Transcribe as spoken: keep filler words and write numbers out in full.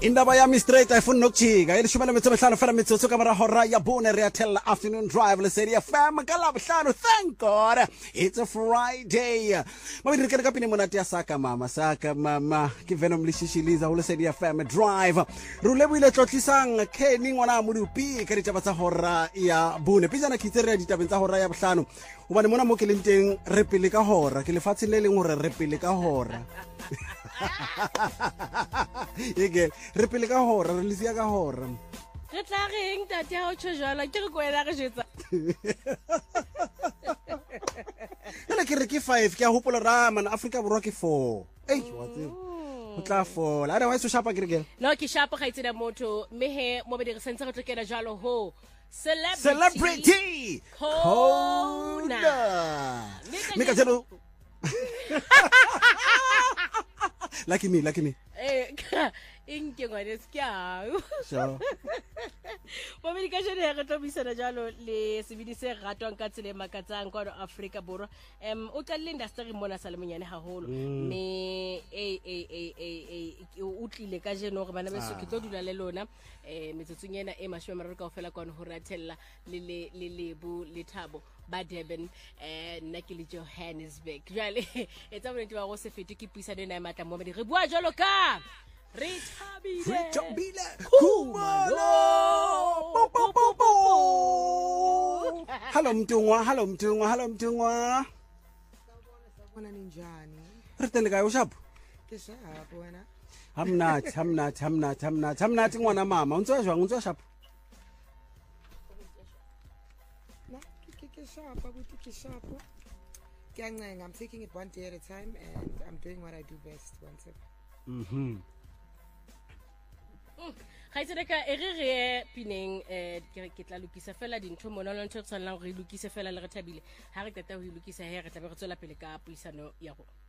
Indaba yami straight ayifuni nokujika elishumi lemihlanu fela mitsotso kamera hora ya bone re tell afternoon drive le seria fam kalabuhlanu. Thank God it's a Friday. Mabidi re ka pine monate ya saka mama saka mama ke venom lishishiliza ho le seria fam drive rule buile tlotlisang ke ni ngwana modupi ka ditaba tsa hora ya bone pizana kitseria ditabeng tsa hora ya bohlano o bane mona mo ke lenteng re pele ka hora ke lefatshe le leng hore re pele ka hora. Ege re pele ka hora re lisia ka hora re tla reng tate ha o tshwala ke re go ela re jetsa ela ke re ke five ke a hopola ra mana Africa borwa ke four ei wa tsela o tla fola ara wa se shapa ke re ke no ke shapa ga itsena motho me he mo be dire sentse re tlokela jalo ho celebrity celebrity Kona me ka tselo Lucky me, lucky me. Eh, inke ngwane skya. So. Mo me ka jene re tobisa na jalo le sebidi se ratwang ka tsele makatsang kwa Africa borwa. Em o tla le industry mona sa le monyane haholo. Me eh eh eh eh o tlile ka jeno gore bana beso ke tlo dula le lona eh metsotsonyena e mashome re ka ofela kwa ho ratella le le le lebu le thabo ba Durban eh nna ke le Johannesburg jale etsa bonete ba go se fete ke pisa le na matla mo re bua jalo ka re thabile re thabile kumalo hello mtungwa hello mtungwa hello mtungwa Bona ninjani re tele ka yo shapo ke shapo wena hamnathi hamnathi hamnathi hamnathi hamnathi ngwana mama untso jwang untso shapo Sharp, sharp. I'm taking it one day at a time and I'm doing what I do best once ever. Mhm. Ga itse ka e re re pineng eh ke tla lokisa fela dintho mona lo ntse tshwanang re lokise fela le re thabile ha re tata ho lokisa he re tla be re tswela pele ka puisano ya go